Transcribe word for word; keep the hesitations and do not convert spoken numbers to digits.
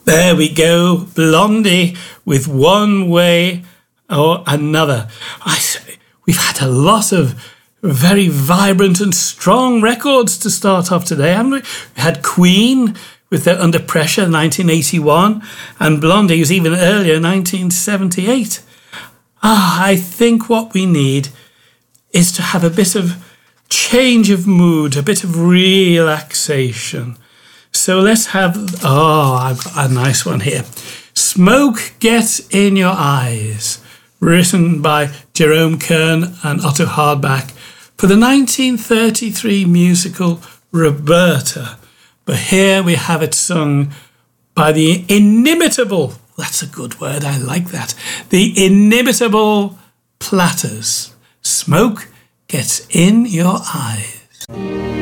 There we go, Blondie with One Way or Another. I, we've had a lot of very vibrant and strong records to start off today, haven't we? We had Queen with their Under Pressure, nineteen eighty-one, and Blondie was even earlier, nineteen seventy-eight. Ah, I think what we need is to have a bit of change of mood, a bit of relaxation. So let's have, oh, I've got a nice one here. Smoke Gets in Your Eyes, written by Jerome Kern and Otto Hardback for the nineteen thirty-three musical Roberta. But here we have it sung by the inimitable, that's a good word, I like that, the inimitable Platters. Smoke Gets in Your Eyes.